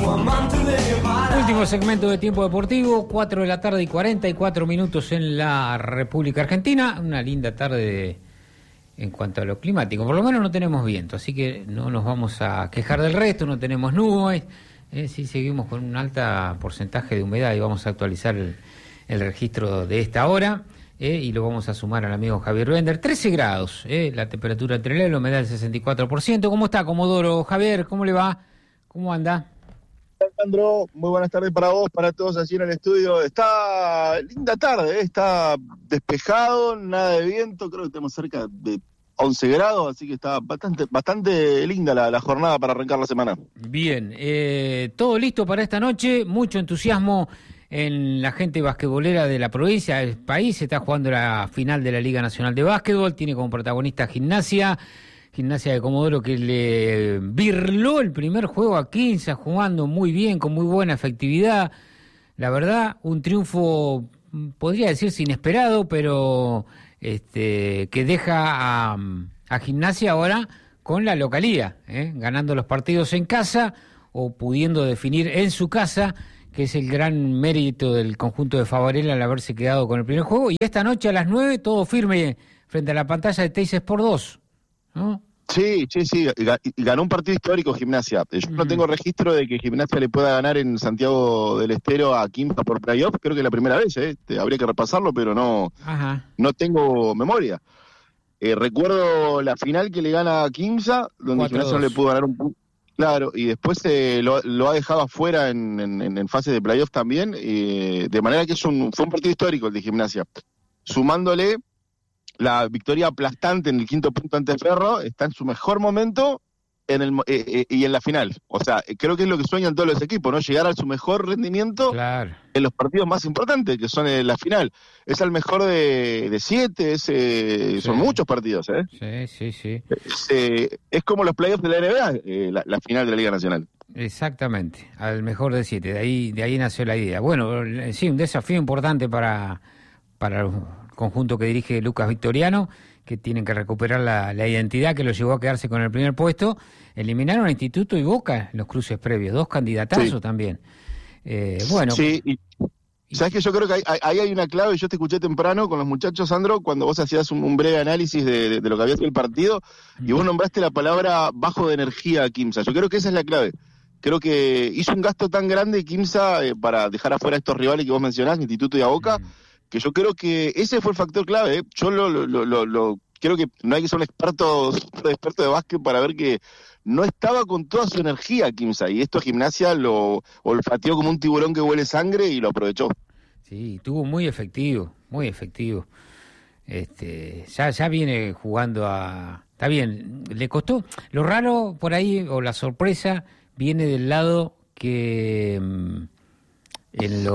Último segmento de Tiempo Deportivo, 4 de la tarde y 44 minutos en la República Argentina. Una linda tarde en cuanto a lo climático. Por lo menos no tenemos viento, así que no nos vamos a quejar del resto, no tenemos nubes. Sí seguimos con un alto porcentaje de humedad y vamos a actualizar el registro de esta hora. Y lo vamos a sumar al amigo Javier Bender. 13 grados, la temperatura entre la humedad del 64%. ¿Cómo está, Comodoro? Javier, ¿cómo le va? ¿Cómo anda? Alejandro, muy buenas tardes para vos, para todos allí en el estudio. Está linda tarde, está despejado, nada de viento, creo que estamos cerca de 11 grados, así que está bastante linda la jornada para arrancar la semana. Bien, todo listo para esta noche, mucho entusiasmo en la gente basquetbolera de la provincia, del país. Se está jugando la final de la Liga Nacional de Básquetbol, tiene como protagonista Gimnasia de Comodoro, que le birló el primer juego a Quimsa, jugando muy bien, con muy buena efectividad. La verdad, un triunfo, podría decirse inesperado, pero que deja a Gimnasia ahora con la localía, ganando los partidos en casa o pudiendo definir en su casa, que es el gran mérito del conjunto de Favarela al haberse quedado con el primer juego. Y esta noche a las 9, todo firme frente a la pantalla de Teis Sport 2, ¿no? Sí, ganó un partido histórico Gimnasia. Yo no tengo registro de que Gimnasia le pueda ganar en Santiago del Estero a Quimsa por playoff, creo que es la primera vez, habría que repasarlo, pero no tengo memoria. Recuerdo la final que le gana a Quimsa, donde 4-2. Gimnasia no le pudo ganar un punto. Claro, y después lo ha dejado afuera en fase de playoff también, de manera que fue un partido histórico el de Gimnasia. Sumándole la victoria aplastante en el quinto punto ante Ferro, está en su mejor momento y en la final. O sea, creo que es lo que sueñan todos los equipos, ¿no? Llegar a su mejor rendimiento en los partidos más importantes, que son la final. Es el mejor de 7, son muchos partidos, Sí. Es como los playoffs de la NBA, la final de la Liga Nacional. Exactamente, al mejor de 7, de ahí nació la idea. Bueno, sí, un desafío importante para el conjunto que dirige Lucas Victoriano, que tienen que recuperar la identidad que lo llevó a quedarse con el primer puesto. Eliminaron a Instituto y Boca en los cruces previos, 2 candidatazos también. Sí, y sabes que yo creo que ahí hay una clave. Yo te escuché temprano con los muchachos, Sandro, cuando vos hacías un breve análisis de lo que había sido el partido, y vos nombraste la palabra bajo de energía a Quimsa. Yo creo que esa es la clave. Creo que hizo un gasto tan grande Quimsa para dejar afuera a estos rivales que vos mencionás, Instituto y a Boca, que yo creo que ese fue el factor clave. Yo creo que no hay que ser un experto de básquet para ver que no estaba con toda su energía Quimsa, y esto Gimnasia lo olfateó como un tiburón que huele sangre y lo aprovechó. Sí, estuvo muy efectivo. Ya viene jugando está bien, le costó. Lo raro por ahí, o la sorpresa, viene del lado que en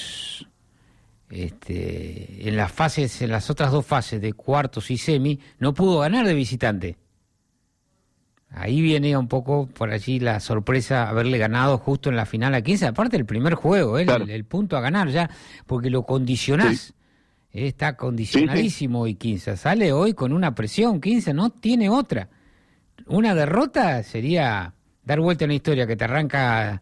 las otras 2 fases de cuartos y semi, no pudo ganar de visitante. Ahí viene un poco por allí la sorpresa, haberle ganado justo en la final a Quimsa, aparte del primer juego, claro. el punto a ganar ya, porque lo condicionás. Está condicionadísimo hoy Quimsa, sale hoy con una presión, Quimsa no tiene otra. Una derrota sería dar vuelta en la historia, que te arrancás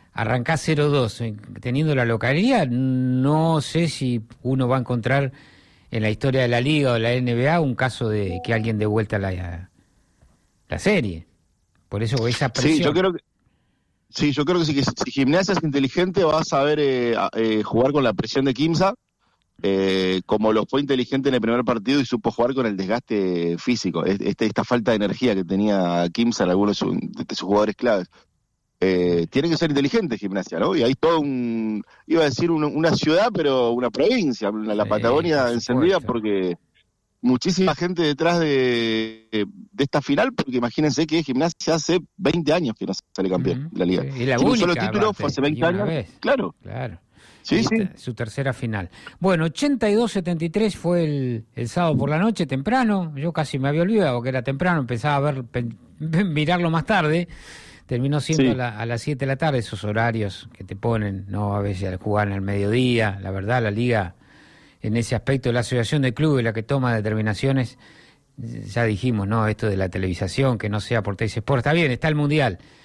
0-2 teniendo la localidad. No sé si uno va a encontrar en la historia de la Liga o de la NBA un caso de que alguien dé vuelta la serie. Por eso esa presión. Sí, yo creo que sí, que si Gimnasia es inteligente va a saber jugar con la presión de Quimsa, como lo fue inteligente en el primer partido y supo jugar con el desgaste físico, esta falta de energía que tenía Quimsa en algunos de sus jugadores claves. Tiene que ser inteligente Gimnasia, ¿no? Y hay todo iba a decir una ciudad, pero una provincia, la Patagonia encendida, porque muchísima gente detrás de esta final, porque imagínense que Gimnasia hace 20 años que no sale campeón de la Liga. Y la única, un solo título fue hace 20 años. Claro. Sí. Su tercera final. Bueno, 82-73 fue el sábado por la noche, temprano. Yo casi me había olvidado que era temprano, empezaba a mirarlo más tarde. Terminó siendo a las 7 de la tarde, esos horarios que te ponen, ¿no? A veces jugar al mediodía. La verdad, la Liga, en ese aspecto, la asociación de clubes, la que toma determinaciones, ya dijimos, ¿no? Esto de la televisación, que no sea por Teis Sport. Está bien, está el Mundial,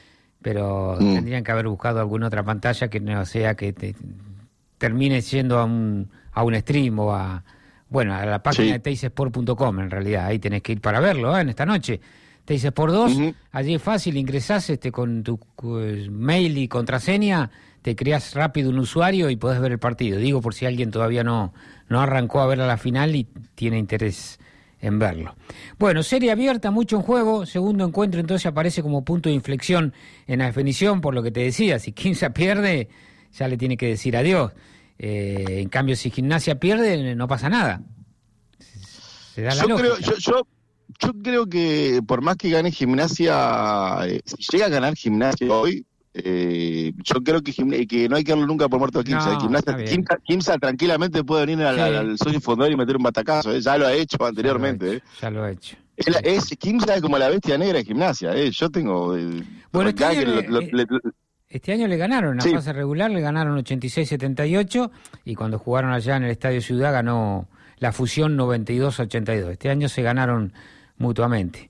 pero tendrían que haber buscado alguna otra pantalla que no sea que te termine yendo a un stream o a la página de teisesport.com. En realidad ahí tenés que ir para verlo, en esta noche. Teisesport 2, allí es fácil, ingresás con tu mail y contraseña, te creas rápido un usuario y podés ver el partido. Digo por si alguien todavía no arrancó a ver a la final y tiene interés en verlo. Bueno, serie abierta, mucho en juego. Segundo encuentro entonces aparece como punto de inflexión en la definición, por lo que te decía. Si Quimsa pierde, ya le tiene que decir adiós. En cambio, si Gimnasia pierde, no pasa nada. Se da la lógica. Yo creo que por más que gane Gimnasia, si llega a ganar Gimnasia hoy, yo creo que no hay que darlo nunca por muerto a Quimsa. Quimsa tranquilamente puede venir al socio fundador y meter un batacazo, ya lo ha hecho anteriormente. Ya lo ha hecho. Quimsa es como la bestia negra de Gimnasia. Yo tengo... Bueno, este año le ganaron, en la fase regular le ganaron 86-78 y cuando jugaron allá en el Estadio Ciudad ganó la Fusión 92-82. Este año se ganaron mutuamente.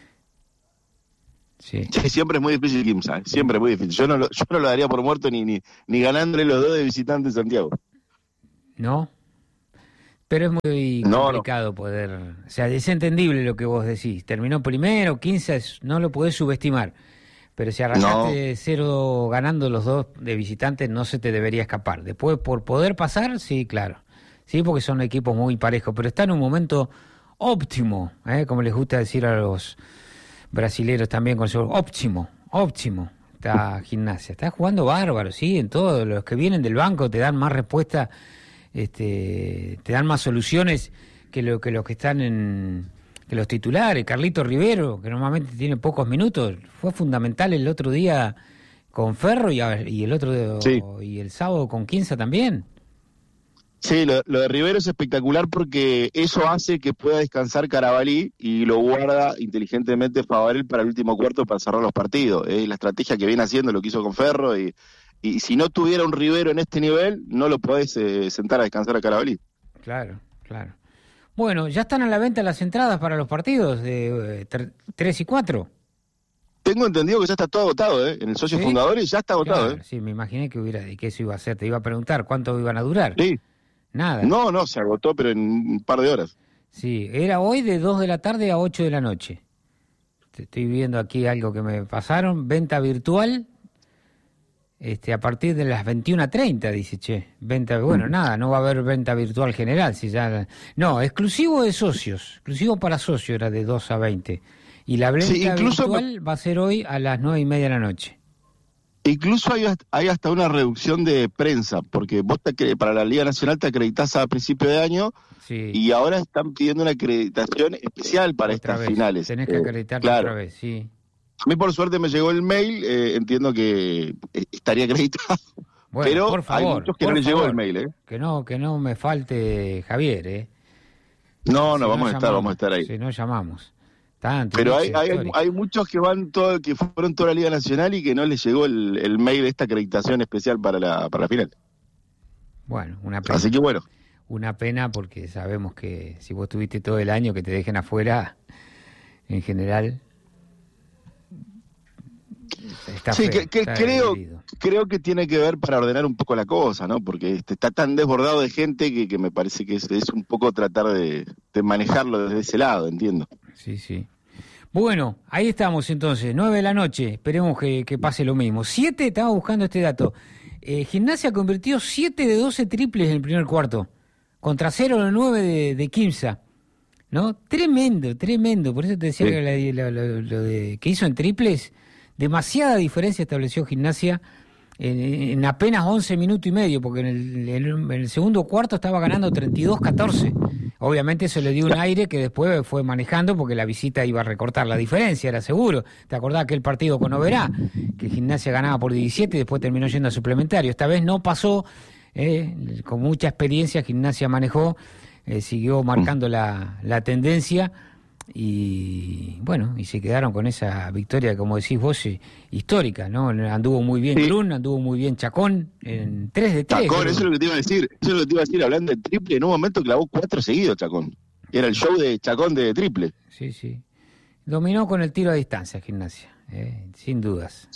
Sí, siempre es muy difícil Quimsa, siempre es muy difícil. Yo no lo daría por muerto ni ganándole los dos de visitante Santiago. No, pero es muy complicado poder... O sea, es entendible lo que vos decís. Terminó primero, Quimsa no lo podés subestimar. Pero si arrancaste 0 ganando los dos de visitantes, no se te debería escapar. Después, por poder pasar, sí, claro. Sí, porque son equipos muy parejos. Pero está en un momento óptimo, como les gusta decir a los brasileros también, con su óptimo. Está Gimnasia. Está jugando bárbaro, sí, en todo. Los que vienen del banco te dan más respuestas, te dan más soluciones que los que están que los titulares. Carlito Rivero, que normalmente tiene pocos minutos, fue fundamental el otro día con Ferro y el otro y el sábado con Quimsa también. Sí, lo de Rivero es espectacular porque eso hace que pueda descansar Carabalí y lo guarda inteligentemente Favarel para el último cuarto para cerrar los partidos. Es la estrategia que viene haciendo, lo que hizo con Ferro y si no tuviera un Rivero en este nivel, no lo podés sentar a descansar a Carabalí. Claro. Bueno, ¿ya están a la venta las entradas para los partidos de 3 y 4? Tengo entendido que ya está todo agotado, en el socio fundador y ya está agotado. Claro, sí, me imaginé que eso iba a ser. Te iba a preguntar cuánto iban a durar. Sí. Nada. No, se agotó, pero en un par de horas. Sí, era hoy de 2 de la tarde a 8 de la noche. Estoy viendo aquí algo que me pasaron. Venta virtual a partir de las 21:30, dice, nada, no va a haber venta virtual general. No, exclusivo de socios. Exclusivo para socios era de 2 a 20. Y la venta virtual va a ser hoy a las 9:30 de la noche. Incluso hay hasta una reducción de prensa, porque vos para la Liga Nacional te acreditás a principio de año y ahora están pidiendo una acreditación especial para estas finales. Tenés que acreditarte otra vez, sí. A mí por suerte me llegó el mail, entiendo que estaría acreditado, bueno, pero por favor, hay muchos que no les llegó el mail. Que no me falte Javier, No, vamos a estar ahí. Si no llamamos. Pero hay muchos que fueron toda la Liga Nacional y que no les llegó el mail de esta acreditación especial para la final. Bueno, una pena. Así que bueno. Una pena porque sabemos que si vos tuviste todo el año que te dejen afuera, en general... creo que tiene que ver para ordenar un poco la cosa, ¿no? Porque está tan desbordado de gente que me parece que es un poco tratar de manejarlo desde ese lado, entiendo. Sí. Bueno, ahí estamos entonces, 9 de la noche, esperemos que pase lo mismo. 7, estaba buscando este dato, Gimnasia convirtió 7 de 12 triples en el primer cuarto, contra 0 de 9 de Quimsa, ¿no? Tremendo, por eso te decía que lo de que hizo en triples, demasiada diferencia estableció Gimnasia en apenas 11 minutos y medio, porque en el segundo cuarto estaba ganando 32-14. Obviamente eso le dio un aire que después fue manejando porque la visita iba a recortar la diferencia, era seguro. ¿Te acordás aquel partido con Oberá? Que Gimnasia ganaba por 17 y después terminó yendo a suplementario. Esta vez no pasó, con mucha experiencia Gimnasia manejó, siguió marcando la tendencia y bueno, y se quedaron con esa victoria, como decís vos, histórica, ¿no? Anduvo muy bien Clun, anduvo muy bien Chacón, en 3 de 3. Chacón, eso es lo que te iba a decir, hablando de triple, en un momento clavó 4 seguidos Chacón. Era el show de Chacón de triple. Sí. Dominó con el tiro a distancia Gimnasia, sin dudas.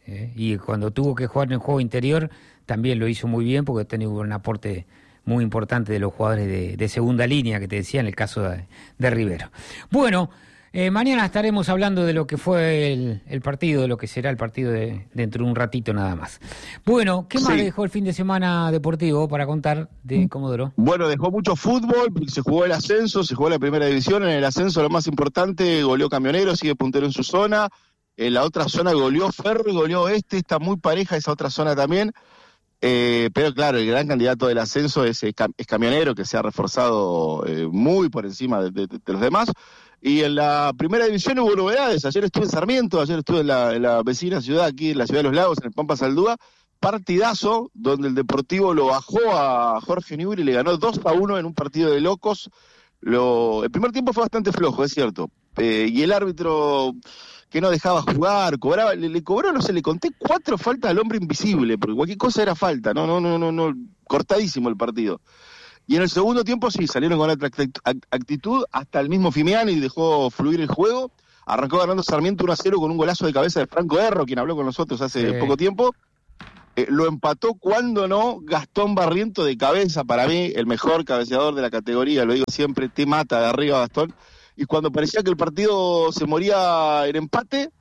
Y cuando tuvo que jugar en el juego interior, también lo hizo muy bien, porque ha tenido un aporte muy importante de los jugadores de segunda línea, que te decía en el caso de Rivero. Bueno, mañana estaremos hablando de lo que fue el partido, de lo que será el partido dentro de un ratito nada más. Bueno, ¿qué más dejó el fin de semana deportivo para contar de Comodoro? Bueno, dejó mucho fútbol, se jugó el ascenso, se jugó la primera división. En el ascenso, lo más importante, goleó Camionero, sigue puntero en su zona. En la otra zona goleó Ferro y goleó Oeste, está muy pareja esa otra zona también. Pero claro, el gran candidato del ascenso es Camionero, que se ha reforzado muy por encima de los demás. Y en la primera división hubo novedades. Ayer estuve en Sarmiento, ayer estuve en la vecina ciudad, aquí en la ciudad de Los Lagos, en el Pampa Saldúa. Partidazo, donde el Deportivo lo bajó a Jorge Newbery y le ganó 2-1 en un partido de locos. El primer tiempo fue bastante flojo, es cierto. Y el árbitro, que no dejaba jugar, cobraba, le cobró, no sé, le conté 4 faltas al hombre invisible, porque cualquier cosa era falta, no, cortadísimo el partido. Y en el segundo tiempo sí, salieron con otra actitud, hasta el mismo Fimiani dejó fluir el juego, arrancó ganando Sarmiento 1-0 con un golazo de cabeza de Franco Erro, quien habló con nosotros hace poco tiempo. Lo empató cuando no Gastón Barriento de cabeza, para mí el mejor cabeceador de la categoría, lo digo siempre, te mata de arriba Gastón. Y cuando parecía que el partido se moría en empate,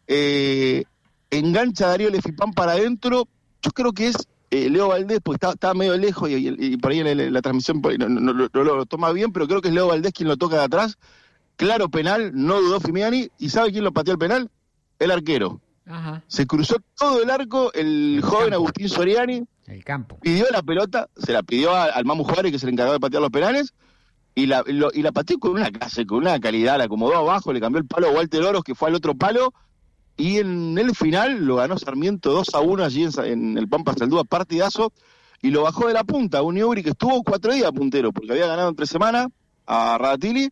engancha a Darío Lefipán para adentro. Yo creo que es Leo Valdés, porque estaba medio lejos y por ahí en la transmisión no lo toma bien, pero creo que es Leo Valdés quien lo toca de atrás. Claro penal, no dudó Fimiani. ¿Y sabe quién lo pateó el penal? El arquero. Ajá. Se cruzó todo el arco, el joven campo. Agustín Soriani. El campo. Pidió la pelota, se la pidió al Mamu Juárez, que es el encargado de patear los penales. Y la pateó con una clase, con una calidad, la acomodó abajo, le cambió el palo a Walter Oros, que fue al otro palo, y en el final lo ganó Sarmiento 2-1 allí en el Pampa Saldúa, partidazo, y lo bajó de la punta, un Newbery que estuvo 4 días puntero, porque había ganado en 3 semanas a Radatili,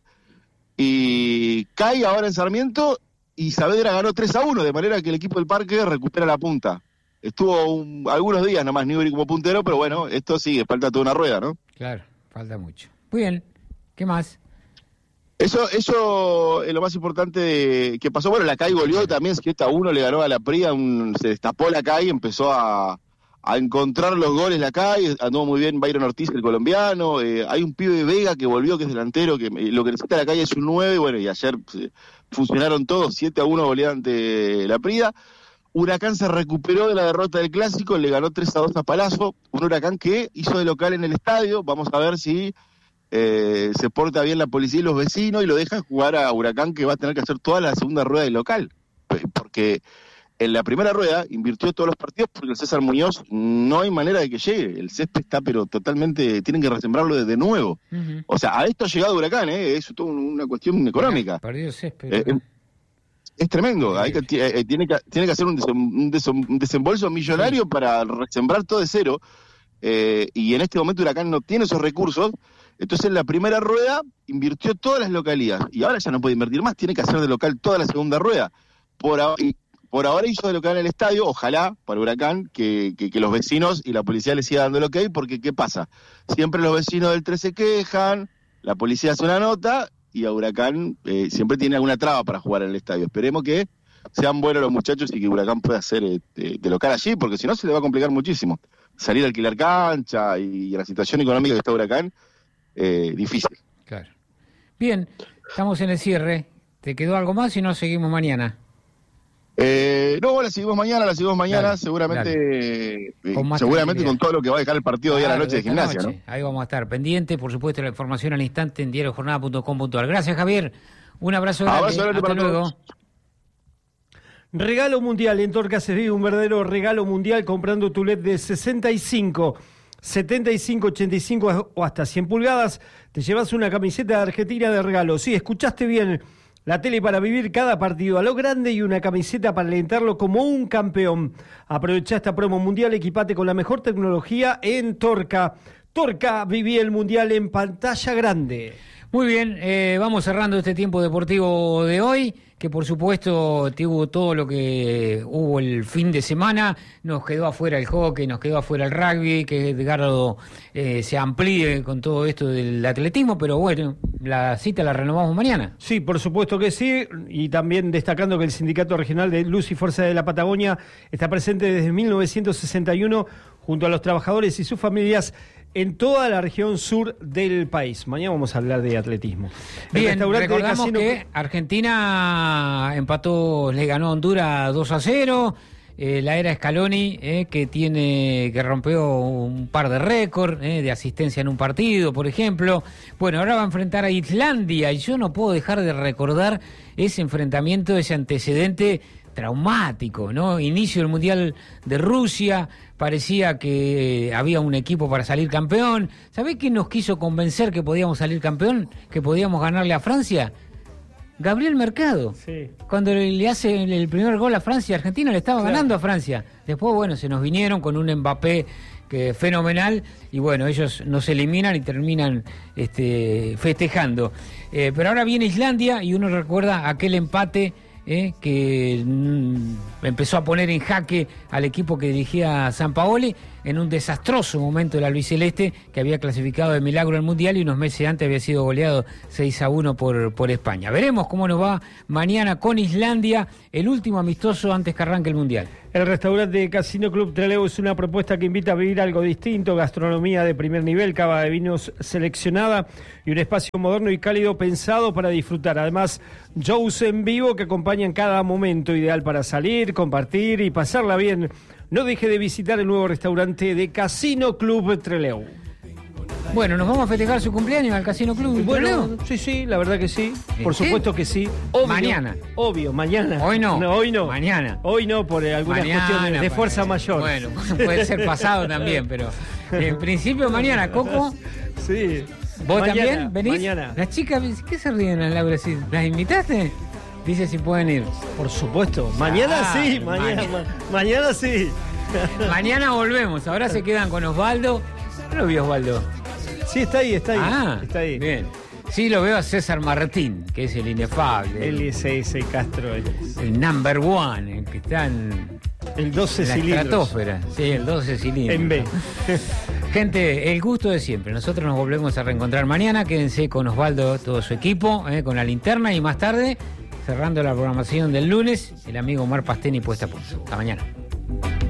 y cae ahora en Sarmiento, y Saavedra ganó 3-1, de manera que el equipo del Parque recupera la punta. Estuvo algunos días nomás Newbery como puntero, pero bueno, esto sigue, falta toda una rueda, ¿no? Claro, falta mucho. Muy bien. ¿Qué más? Eso es lo más importante que pasó. Bueno, la CAI goleó también, 7-1 le ganó a la Prida, se destapó la CAI, empezó a encontrar los goles la CAI, anduvo muy bien Byron Ortiz, el colombiano, hay un pibe de Vega que volvió, que es delantero, que lo que necesita la CAI es un 9, bueno, y ayer funcionaron todos, 7-1 goleada ante la Prida. Huracán se recuperó de la derrota del Clásico, le ganó 3-2 a Palazzo, un Huracán que hizo de local en el estadio, vamos a ver si se porta bien la policía y los vecinos y lo dejan jugar a Huracán, que va a tener que hacer toda la segunda rueda del local, porque en la primera rueda invirtió todos los partidos, porque el César Muñoz no hay manera de que llegue, el césped está pero totalmente, tienen que resembrarlo desde nuevo. Uh-huh. O sea, a esto ha llegado Huracán, es toda una cuestión económica. Perdió el césped. Es tremendo, tiene que hacer un desembolso millonario para resembrar todo de cero, y en este momento Huracán no tiene esos recursos. Entonces en la primera rueda invirtió todas las localidades y ahora ya no puede invertir más, tiene que hacer de local toda la segunda rueda. Por ahora hizo de local en el estadio, ojalá para Huracán que los vecinos y la policía le siga dando el ok, porque ¿qué pasa? Siempre los vecinos del 3 se quejan, la policía hace una nota y a Huracán siempre tiene alguna traba para jugar en el estadio. Esperemos que sean buenos los muchachos y que Huracán pueda hacer de local allí, porque si no se le va a complicar muchísimo. Salir a alquilar cancha y la situación económica que está Huracán, difícil. Claro. Bien, estamos en el cierre. ¿Te quedó algo más y no seguimos mañana? No, la seguimos mañana, dale, seguramente con todo lo que va a dejar el partido hoy a la noche de Gimnasia, ¿no? Ahí vamos a estar pendientes, por supuesto, la información al instante en diariojornada.com.ar. Gracias, Javier. Un abrazo grande. Hasta luego. Todos. Regalo mundial en Torca se vive un verdadero regalo mundial comprando tu LED de 65, 75, 85 o hasta 100 pulgadas. Te llevas una camiseta de Argentina de regalo. Sí, escuchaste bien. La tele para vivir cada partido a lo grande y una camiseta para alentarlo como un campeón. Aprovecha esta promo mundial, equipate con la mejor tecnología en Torca. Torca, viví el mundial en pantalla grande. Muy bien, vamos cerrando este tiempo deportivo de hoy, que por supuesto tuvo todo lo que hubo el fin de semana. Nos quedó afuera el hockey, nos quedó afuera el rugby, que Edgardo se amplíe con todo esto del atletismo, pero bueno, la cita la renovamos mañana. Sí, por supuesto que sí, y también destacando que el Sindicato Regional de Luz y Fuerza de la Patagonia está presente desde 1961 junto a los trabajadores y sus familias en toda la región sur del país. Mañana vamos a hablar de atletismo. Bien, recordamos que Argentina empató, le ganó a Honduras 2-0. La era Scaloni, que rompió un par de récords de asistencia en un partido, por ejemplo. Bueno, ahora va a enfrentar a Islandia y yo no puedo dejar de recordar ese enfrentamiento, ese antecedente traumático, ¿no? Inicio del Mundial de Rusia, parecía que había un equipo para salir campeón. ¿Sabés quién nos quiso convencer que podíamos salir campeón? ¿Que podíamos ganarle a Francia? Gabriel Mercado. Sí. Cuando le hace el primer gol a Francia, Argentina le estaba ganando a Francia. Después, bueno, se nos vinieron con un Mbappé que fenomenal, y bueno, ellos nos eliminan y terminan festejando. Pero ahora viene Islandia y uno recuerda aquel empate que empezó a poner en jaque al equipo que dirigía Sampaoli en un desastroso momento de la albiceleste, que había clasificado de milagro al Mundial y unos meses antes había sido goleado 6-1 por España. Veremos cómo nos va mañana con Islandia, el último amistoso antes que arranque el Mundial. El restaurante Casino Club Trelew es una propuesta que invita a vivir algo distinto, gastronomía de primer nivel, cava de vinos seleccionada y un espacio moderno y cálido pensado para disfrutar. Además, shows en vivo que acompañan cada momento, ideal para salir, compartir y pasarla bien. No deje de visitar el nuevo restaurante de Casino Club Trelew. Bueno, ¿nos vamos a festejar su cumpleaños al Casino Club Trelew? Sí, la verdad que sí. Por supuesto que sí. Obvio, mañana. Obvio, mañana. Hoy no. Hoy no. Mañana. Hoy no, por algunas cuestiones de fuerza mayor. Bueno, puede ser pasado también, pero en principio mañana, Coco. Sí. ¿Vos mañana, también venís? Mañana. Las chicas, ¿qué se ríen, Laura? ¿Las invitaste? Dice si pueden ir. Por supuesto. Mañana sí, mañana sí. Mañana volvemos. Ahora se quedan con Osvaldo. ¿No lo vio Osvaldo? Sí, está ahí. Ah, está ahí. Bien. Sí, lo veo a César Martín, que es el inefable. El SS Castro. El number one, el que está en... El 12 en la cilindros. Estratosfera. Sí, el 12 cilindros. En B. Gente, el gusto de siempre. Nosotros nos volvemos a reencontrar mañana. Quédense con Osvaldo, todo su equipo, con la linterna, y más tarde, cerrando la programación del lunes, el amigo Omar Pasteni puesta a punto. Hasta mañana.